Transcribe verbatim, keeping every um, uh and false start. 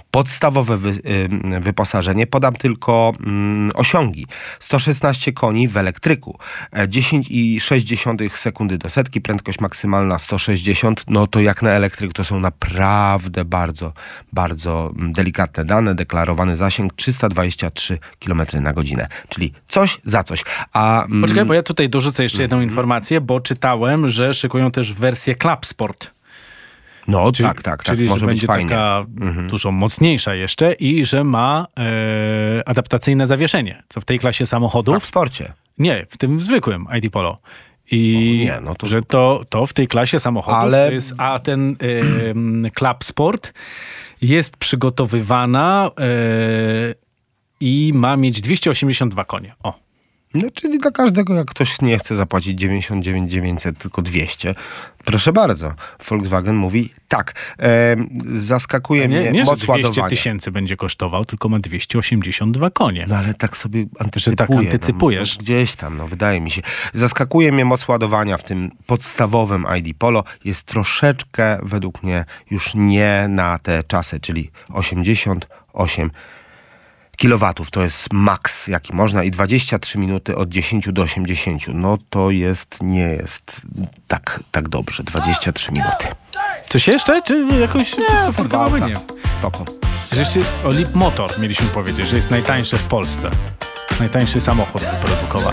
podstawowe wy, y, wyposażenie. Podam tylko y, osiągi. sto szesnaście koni w elektryku, dziesięć i sześć dziesiątych sekundy do setki, prędkość maksymalna sto sześćdziesiąt. No to jak na elektryk to są naprawdę bardzo, bardzo delikatne dane. Deklarowany zasięg trzysta dwadzieścia trzy kilometry na godzinę, czyli coś za coś. A, mm, Poczekaj, bo ja tutaj dorzucę jeszcze jedną informację, bo czytałem, że szykują też wersję Club Sport. No Czyli, tak, tak, tak. czyli Może że być będzie fajnie. taka Mhm. dużo mocniejsza jeszcze i że ma e, adaptacyjne zawieszenie, co w tej klasie samochodów... Tak, w sporcie. Nie, w tym zwykłym I D Polo. I O, nie, no to że to, to w tej klasie samochodów Ale- to jest, a ten e, Club Sport jest przygotowywana e, i ma mieć dwieście osiemdziesiąt dwa konie. O. No, czyli dla każdego, jak ktoś nie chce zapłacić dziewięćdziesiąt dziewięć tysięcy dziewięćset, tylko dwieście, proszę bardzo. Volkswagen mówi tak. E, zaskakuje Nie, mnie nie że moc dwieście ładowania. tysięcy będzie kosztował, tylko ma dwieście osiemdziesiąt dwa konie. No ale tak sobie antycypuję. tak antycypujesz. No, gdzieś tam, no wydaje mi się. Zaskakuje mnie moc ładowania w tym podstawowym I D Polo. Jest troszeczkę, według mnie, już nie na te czasy, czyli osiemdziesiąt osiem kilowatów. To jest maks, jaki można i dwadzieścia trzy minuty od dziesięć do osiemdziesięciu. No to jest, nie jest tak, tak dobrze. dwadzieścia trzy minuty. Coś jeszcze? Czy jakoś Dwa nie? Spoko. Jeszcze o Leap Motor mieliśmy powiedzieć, że jest najtańszy w Polsce. Najtańszy samochód wyprodukowany.